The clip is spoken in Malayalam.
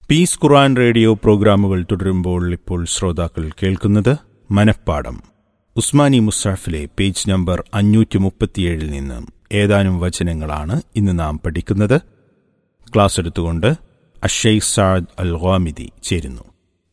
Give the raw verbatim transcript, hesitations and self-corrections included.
പീസ് ഖുർആൻ റേഡിയോ പ്രോഗ്രാമുകൾ തുടരുമ്പോൾ ഇപ്പോൾ ശ്രോതാക്കൾ കേൾക്കുന്നത് മനപ്പാഠം. ഉസ്മാനി മുസ്ഹഫിലെ പേജ് നമ്പർ അഞ്ഞൂറ്റി മുപ്പത്തിയേഴിൽ നിന്ന് ഏതാനും വചനങ്ങളാണ് ഇന്ന് നാം പഠിക്കുന്നത്. ക്ലാസ് എടുത്തുകൊണ്ട് അഷൈഖ് സഅദ് അൽ ഗാമിദി ചേരുന്നു.